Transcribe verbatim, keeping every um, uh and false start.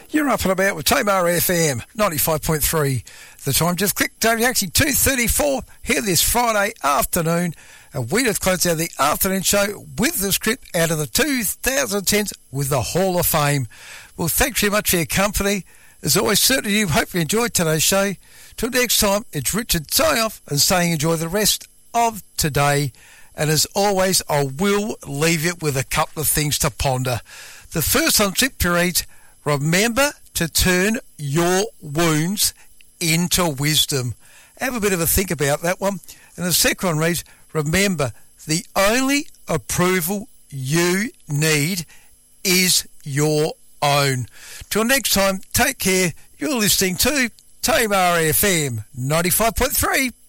You're up and about with Tamar F M, ninety-five point three. The time just clicked, actually two thirty-four here this Friday afternoon. And we just close out the afternoon show with the script out of the two thousand tens with the Hall of Fame. Well, thanks very much for your company. As always, certainly you hope you enjoyed today's show. Till next time, it's Richard signing off and saying enjoy the rest of today. And as always, I will leave you with a couple of things to ponder. The first on script reads, remember to turn your wounds into wisdom. Have a bit of a think about that one. And the second one reads, remember, the only approval you need is your own. Till next time, take care. You're listening to Tamar F M ninety-five point three.